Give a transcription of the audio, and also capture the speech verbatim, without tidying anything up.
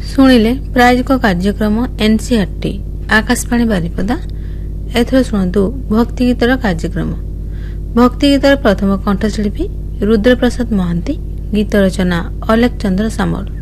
ଶୁଣିଲେ ପ୍ରାୟୋଜିକ କାର୍ଯ୍ୟକ୍ରମ ଏନସିଆରଟି ଆକାଶବାଣୀ ବାରିପଦା। ଏଥର ଶୁଣନ୍ତୁ ଭକ୍ତି ଗୀତର କାର୍ଯ୍ୟକ୍ରମ। ଭକ୍ତି ଗୀତର ପ୍ରଥମ କଣ୍ଠଶିଳ୍ପୀ ରୁଦ୍ରପ୍ରସାଦ ମହାନ୍ତି, ଗୀତ ରଚନା ଅଲେଖ ଚନ୍ଦ୍ର ସାମଲ।